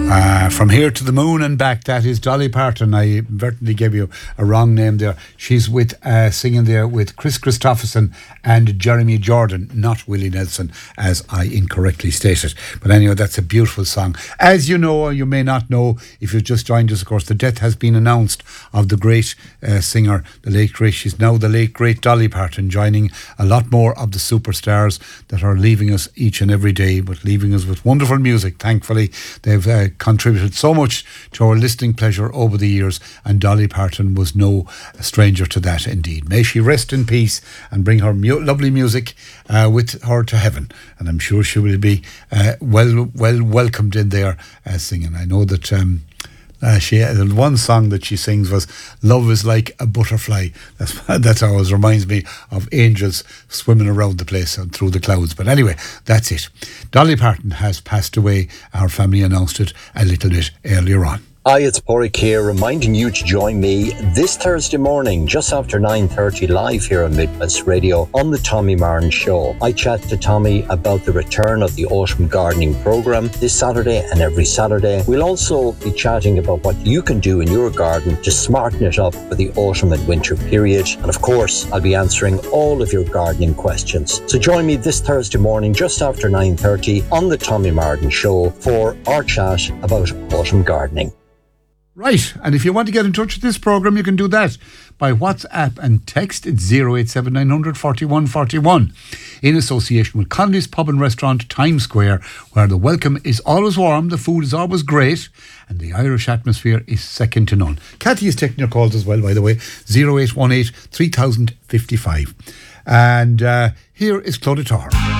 From Here to the Moon and Back, that is Dolly Parton. I inadvertently gave you a wrong name there. She's with singing there with Chris Christopherson and Jeremy Jordan, not Willie Nelson, as I incorrectly stated. But anyway, that's a beautiful song. As you know, or you may not know, if you've just joined us, of course, the death has been announced of the great singer, the late great, she's now the late great Dolly Parton, joining a lot more of the superstars that are leaving us each and every day, but leaving us with wonderful music. Thankfully, they've contributed so much to our listening pleasure over the years, and Dolly Parton was no stranger to that indeed. May she rest in peace and bring her lovely music with her to heaven, and I'm sure she will be well welcomed in there singing. I know that the one song that she sings was "Love is like a butterfly." That always reminds me of angels swimming around the place and through the clouds. But anyway, that's it. Dolly Parton has passed away. Our family announced it a little bit earlier on. Hi, it's Porrick here, reminding you to join me this Thursday morning, just after 9:30, live here on Midwest Radio on the Tommy Martin Show. I chat to Tommy about the return of the autumn gardening programme this Saturday and every Saturday. We'll also be chatting about what you can do in your garden to smarten it up for the autumn and winter period. And of course, I'll be answering all of your gardening questions. So join me this Thursday morning, just after 9:30 on the Tommy Martin Show for our chat about autumn gardening. Right, and if you want to get in touch with this programme, you can do that by WhatsApp and text. It's 087 900 41 41 in association with Connolly's Pub and Restaurant, Times Square, where the welcome is always warm, the food is always great, and the Irish atmosphere is second to none. Cathy is taking your calls as well, by the way, 0818 3055. And here is Claudia Tarr.